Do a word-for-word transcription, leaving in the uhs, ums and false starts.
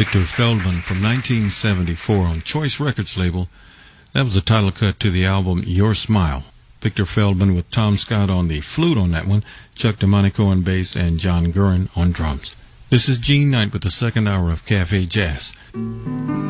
Victor Feldman from nineteen seventy-four on Choice Records label. That was the title cut to the album Your Smile. Victor Feldman with Tom Scott on the flute on that one, Chuck DeMonico on bass, and John Gurin on drums. This is Gene Knight with the second hour of Cafe Jazz.